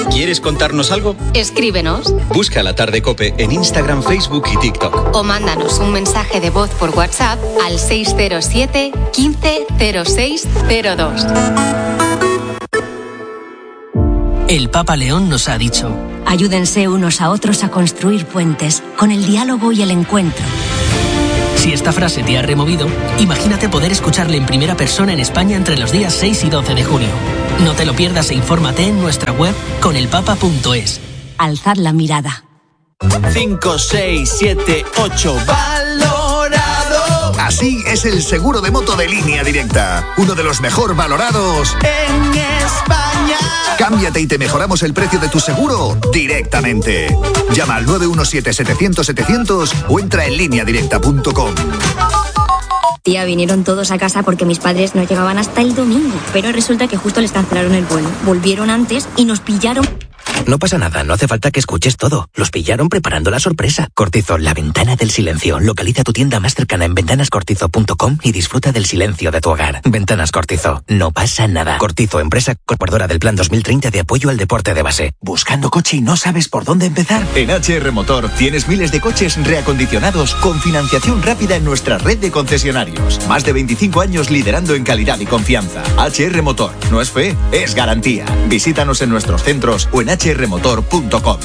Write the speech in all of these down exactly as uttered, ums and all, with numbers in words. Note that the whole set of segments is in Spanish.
¿Quieres contarnos algo? Escríbenos. Busca La Tarde COPE en Instagram, Facebook y TikTok. O mándanos un mensaje de voz por WhatsApp al seis cero siete, quince, cero seis cero dos. El Papa León nos ha dicho: ayúdense unos a otros a construir puentes con el diálogo y el encuentro. Si esta frase te ha removido, imagínate poder escucharle en primera persona en España entre los días seis y doce de junio. No te lo pierdas e infórmate en nuestra web con el papa punto es. Alzad la mirada. cinco, seis, siete, ocho, valorado. Así es el seguro de moto de Línea Directa. Uno de los mejor valorados en España. Cámbiate y te mejoramos el precio de tu seguro directamente. Llama al nueve uno siete, setecientos, setecientos o entra en línea directa punto com. Tía, vinieron todos a casa porque mis padres no llegaban hasta el domingo. Pero resulta que justo les cancelaron el vuelo. Volvieron antes y nos pillaron. No pasa nada, no hace falta que escuches todo. Los pillaron preparando la sorpresa. Cortizo, la ventana del silencio. Localiza tu tienda más cercana en ventanas cortizo punto com y disfruta del silencio de tu hogar. Ventanas Cortizo, no pasa nada. Cortizo, empresa corporadora del Plan dos mil treinta de apoyo al deporte de base. ¿Buscando coche y no sabes por dónde empezar? En H R Motor tienes miles de coches reacondicionados con financiación rápida en nuestra red de concesionarios. Más de veinticinco años liderando en calidad y confianza. H R Motor, no es fe, es garantía. Visítanos en nuestros centros o en h r motor punto com.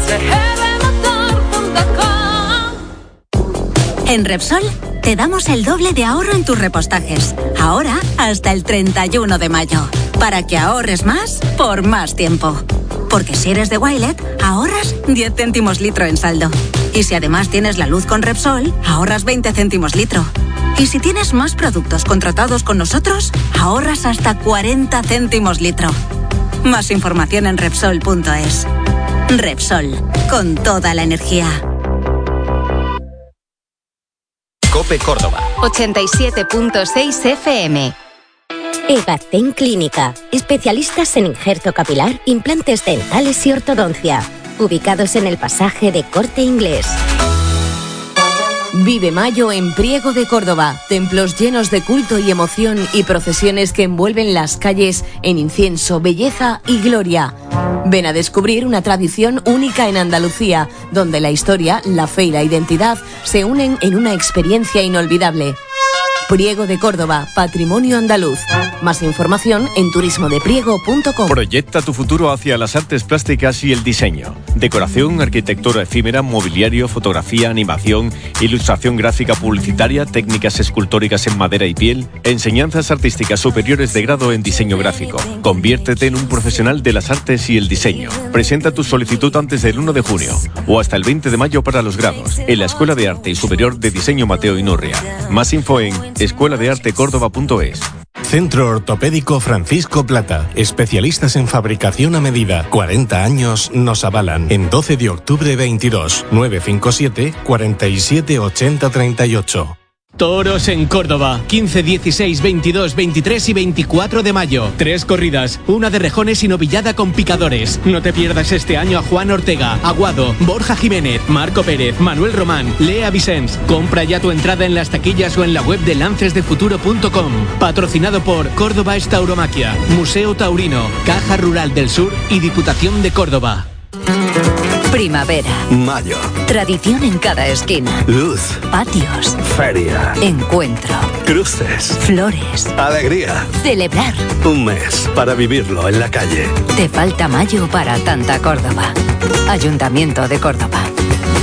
En Repsol te damos el doble de ahorro en tus repostajes. Ahora hasta el treinta y uno de mayo. Para que ahorres más por más tiempo. Porque si eres de Wilet, ahorras diez céntimos litro en saldo. Y si además tienes la luz con Repsol, ahorras veinte céntimos litro. Y si tienes más productos contratados con nosotros, ahorras hasta cuarenta céntimos litro. Más información en Repsol punto es. Repsol, con toda la energía. COPE Córdoba. ochenta y siete punto seis F M. Egatén Clínica. Especialistas en injerto capilar, implantes dentales y ortodoncia. Ubicados en el pasaje de Corte Inglés. Vive Mayo en Priego de Córdoba. Templos llenos de culto y emoción y procesiones que envuelven las calles en incienso, belleza y gloria. Ven a descubrir una tradición única en Andalucía, donde la historia, la fe y la identidad se unen en una experiencia inolvidable. Priego de Córdoba, patrimonio andaluz. Más información en turismo de priego punto com. Proyecta tu futuro hacia las artes plásticas y el diseño. Decoración, arquitectura efímera, mobiliario, fotografía, animación, ilustración gráfica publicitaria, técnicas escultóricas en madera y piel, enseñanzas artísticas superiores de grado en diseño gráfico. Conviértete en un profesional de las artes y el diseño. Presenta tu solicitud antes del uno de junio o hasta el veinte de mayo para los grados en la Escuela de Arte y Superior de Diseño Mateo Inurria. Más info en escuela de arte córdoba punto es. Centro Ortopédico Francisco Plata. Especialistas en fabricación a medida. cuarenta años nos avalan. En doce de octubre veintidós. nueve cinco siete, cuarenta y siete, ochenta, treinta y ocho. Toros en Córdoba, quince, dieciséis, veintidós, veintitrés y veinticuatro de mayo. Tres corridas, una de rejones y novillada con picadores. No te pierdas este año a Juan Ortega, Aguado, Borja Jiménez, Marco Pérez, Manuel Román, Lea Vicens. Compra ya tu entrada en las taquillas o en la web de lances de futuro punto com. Patrocinado por Córdoba Tauromaquia, Museo Taurino, Caja Rural del Sur y Diputación de Córdoba. Primavera. Mayo. Tradición en cada esquina. Luz. Patios. Feria. Encuentro. Cruces. Flores. Alegría. Celebrar. Un mes para vivirlo en la calle. Te falta mayo para tanta Córdoba. Ayuntamiento de Córdoba.